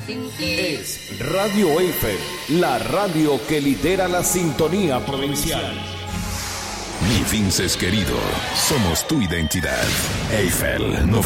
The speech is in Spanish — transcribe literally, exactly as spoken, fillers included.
Es Radio Eiffel, la radio que lidera la sintonía provincial. Mi Vinces querido, somos tu identidad. Eiffel